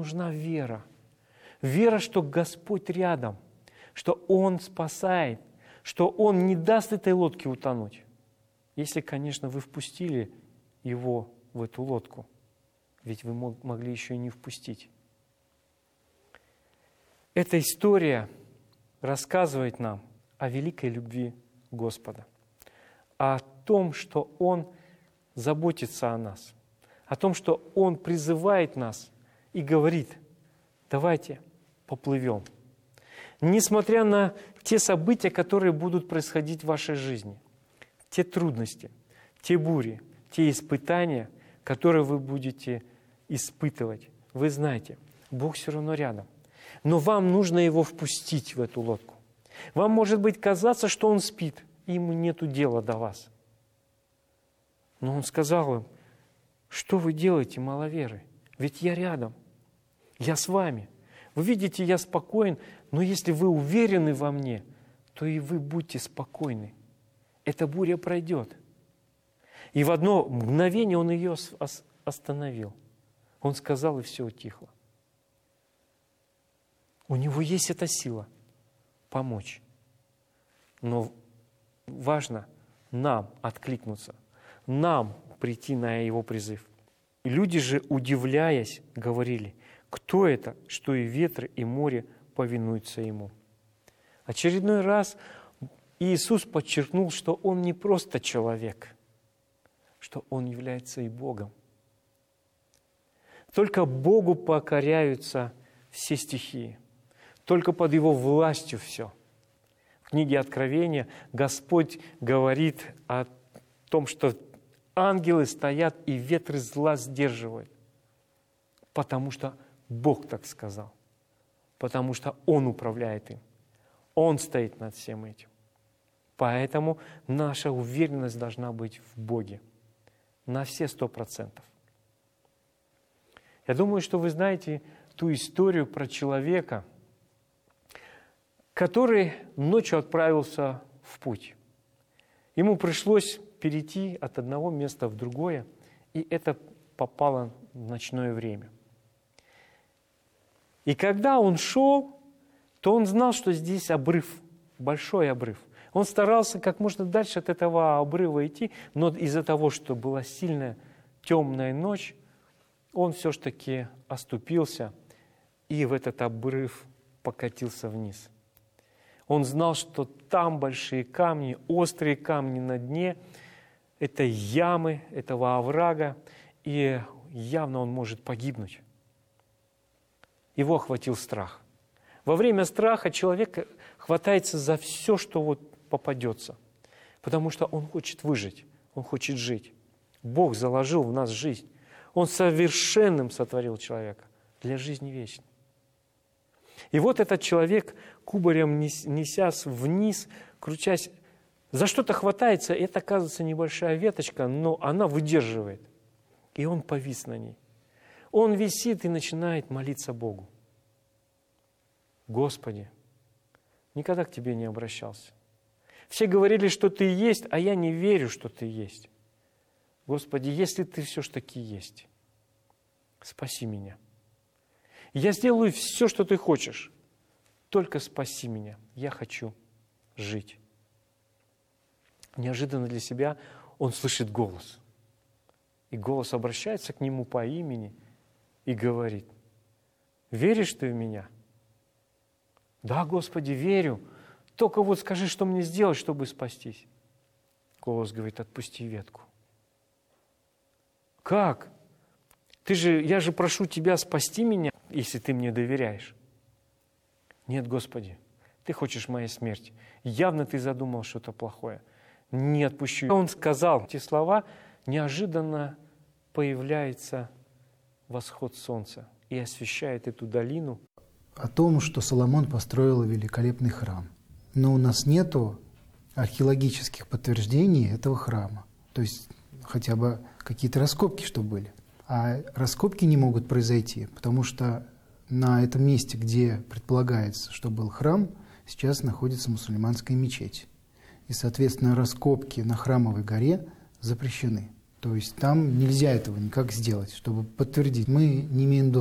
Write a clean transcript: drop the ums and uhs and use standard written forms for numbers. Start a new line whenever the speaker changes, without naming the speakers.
нужна вера. Вера, что Господь рядом, что Он спасает, что Он не даст этой лодке утонуть. Если, конечно, вы впустили Его в эту лодку. Ведь вы могли еще и не впустить. Эта история рассказывает нам о великой любви Господа, о том, что Он заботится о нас, о том, что Он призывает нас и говорит: давайте поплывем. Несмотря на те события, которые будут происходить в вашей жизни, те трудности, те бури, те испытания, которые вы будете испытывать, вы знаете, Бог все равно рядом. Но вам нужно Его впустить в эту лодку. Вам может быть казаться, что Он спит, и Ему нету дела до вас. Но Он сказал им: что вы делаете, маловеры? Ведь я рядом, я с вами. Вы видите, я спокоен, но если вы уверены во мне, то и вы будьте спокойны. Эта буря пройдет. И в одно мгновение Он ее остановил. Он сказал, и все утихло. У Него есть эта сила помочь. Но важно нам откликнуться, нам прийти на Его призыв. И люди же, удивляясь, говорили: кто это, что и ветры, и море повинуются Ему? Очередной раз Иисус подчеркнул, что Он не просто человек, что Он является и Богом. Только Богу покоряются все стихии, только под Его властью все. В книге Откровения Господь говорит о том, что ангелы стоят и ветры зла сдерживают, потому что Бог так сказал, потому что Он управляет им, Он стоит над всем этим. Поэтому наша уверенность должна быть в Боге на все 100%. Я думаю, что вы знаете ту историю про человека, который ночью отправился в путь. Ему пришлось перейти от одного места в другое, и это попало в ночное время. И когда он шел, то он знал, что здесь обрыв, большой обрыв. Он старался как можно дальше от этого обрыва идти, но из-за того, что была сильная темная ночь, он все-таки оступился и в этот обрыв покатился вниз. Он знал, что там большие камни, острые камни на дне, это ямы этого оврага, и явно он может погибнуть. Его охватил страх. Во время страха человек хватается за все, что вот попадется, потому что он хочет выжить, он хочет жить. Бог заложил в нас жизнь. Он совершенным сотворил человека для жизни вечной. И вот этот человек, кубарем несясь вниз, крутясь, за что-то хватается, и это, оказывается, небольшая веточка, но она выдерживает. И он повис на ней. Он висит и начинает молиться Богу. Господи, никогда к Тебе не обращался. Все говорили, что Ты есть, а я не верю, что Ты есть. Господи, если Ты все-таки есть, спаси меня. Я сделаю все, что Ты хочешь, только спаси меня. Я хочу жить. Неожиданно для себя он слышит голос. И голос обращается к нему по имени и говорит: веришь ты в меня? Да, Господи, верю. Только вот скажи, что мне сделать, чтобы спастись. Голос говорит: отпусти ветку. Как? Я же прошу Тебя спасти меня, если Ты мне доверяешь. Нет, Господи, Ты хочешь моей смерти. Явно Ты задумал что-то плохое. Не отпущу. Он сказал эти слова, неожиданно появляется восход солнца и освещает эту долину.
О том, что Соломон построил великолепный храм. Но у нас нету археологических подтверждений этого храма. То есть хотя бы какие-то раскопки, что были. А раскопки не могут произойти, потому что на этом месте, где предполагается, что был храм, сейчас находится мусульманская мечеть. И, соответственно, раскопки на Храмовой горе запрещены. То есть там нельзя этого никак сделать, чтобы подтвердить. Мы не имеем доступа.